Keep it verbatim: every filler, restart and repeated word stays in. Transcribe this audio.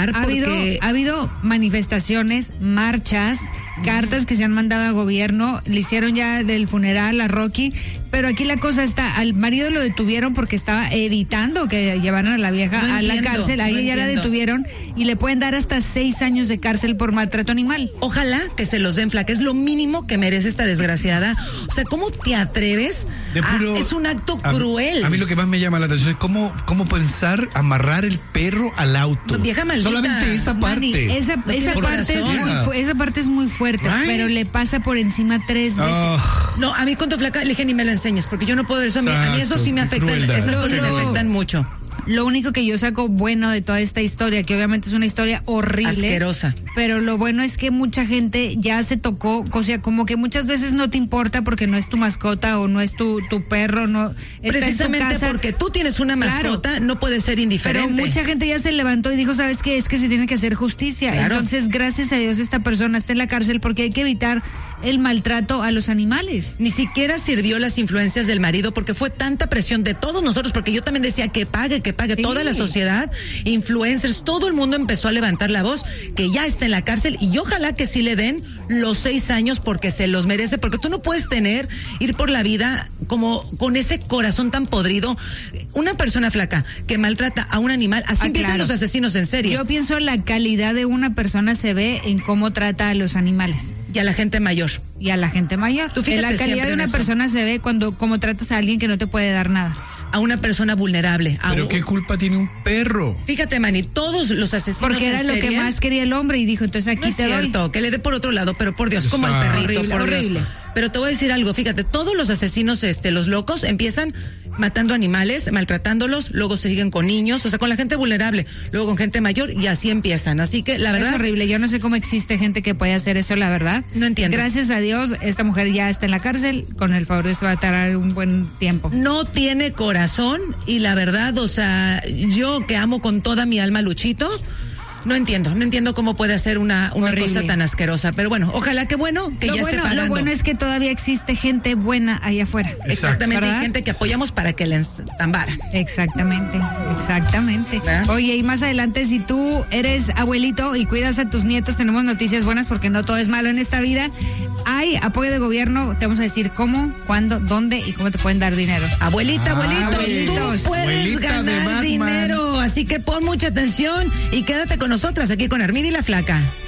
llorar ha porque... Habido, ha habido manifestaciones, marchas, cartas que se han mandado a gobierno, le hicieron ya el funeral a Rocky, pero aquí la cosa está, al marido lo detuvieron porque estaba evitando que llevaran a la vieja no a entiendo, la cárcel, ahí no ya la entiendo. detuvieron y le pueden dar hasta seis años de cárcel por maltrato animal. Ojalá que se los den, flaca, es lo mínimo que merece esta desgraciada. O sea, ¿cómo te atreves? De puro, a, es un acto a, cruel. A mí lo que más me llama la atención es cómo, cómo pensar amarrar el perro al auto. Vieja maldita. Solamente esa parte. Manny, esa, No esa, tiene parte es corazón. muy fu- esa parte es muy fuerte, Right. pero le pasa por encima tres veces. Oh, No, a mí cuando flaca, le dije ni me lo enseñes, porque yo no puedo ver eso. A mí, a mí eso sí me Exacto, qué afecta, crueldad. esas cosas me No, no. afectan mucho. Lo único que yo saco bueno de toda esta historia, que obviamente es una historia horrible, Asquerosa. pero lo bueno es que mucha gente ya se tocó, o sea, como que muchas veces no te importa porque no es tu mascota o no es tu, tu perro, no está en tu Precisamente casa. porque tú tienes una Claro. mascota, no puedes ser Pero indiferente. mucha gente ya se levantó y dijo, ¿sabes qué? Es que se tiene que hacer justicia. Claro. Entonces, gracias a Dios, esta persona está en la cárcel porque hay que evitar el maltrato a los animales. Ni siquiera sirvió las influencias del marido porque fue tanta presión de todos nosotros, porque yo también decía que pague, que pague, Sí. toda la sociedad, influencers, todo el mundo empezó a levantar la voz, que ya está en la cárcel y ojalá que sí le den los seis años porque se los merece, porque tú no puedes tener, ir por la vida como con ese corazón tan podrido. Una persona flaca que maltrata a un animal, así Ah, empiezan claro. los asesinos en serie. Yo pienso la calidad de una persona se ve en cómo trata a los animales. Y a la gente mayor. Y a la gente mayor. Tú fíjate la calidad siempre de en una eso. persona se ve cuando como tratas a alguien que no te puede dar nada. A una persona vulnerable. A pero un- qué culpa tiene un perro. Fíjate, Manny, todos los asesinos Porque en era lo que serie- más quería el hombre y dijo, entonces aquí No es te doy. cierto, que le dé por otro lado, pero por Dios, como el Exacto. perrito, Horrible, por Dios. horrible. Pero te voy a decir algo, fíjate, todos los asesinos, este, los locos, empiezan matando animales, maltratándolos, luego se siguen con niños, o sea, con la gente vulnerable, luego con gente mayor y así empiezan. Así que la Es verdad, horrible, yo no sé cómo existe gente que puede hacer eso, la verdad. No entiendo. Gracias a Dios, esta mujer ya está en la cárcel, con el favor de Dios va a tardar un buen tiempo. no tiene corazón y la verdad, o sea, yo que amo con toda mi alma a Luchito, no entiendo, no entiendo cómo puede hacer una, una Horrible. cosa tan asquerosa. Pero bueno, ojalá que bueno, que Lo ya bueno, esté pagando. lo bueno es que todavía existe gente buena allá afuera. Exactamente, ¿verdad? hay gente que apoyamos para que le entambaran. Exactamente, exactamente. ¿verdad? Oye, y más adelante, si tú eres abuelito y cuidas a tus nietos, tenemos noticias buenas porque no todo es malo en esta vida. Hay apoyo de gobierno, te vamos a decir cómo, cuándo, dónde y cómo te pueden dar dinero. Abuelita, Ah, abuelito, abuelitos. tú puedes Abuelita de ganar Batman. dinero, así que pon mucha atención y quédate con nosotras aquí con Armida y la Flaca.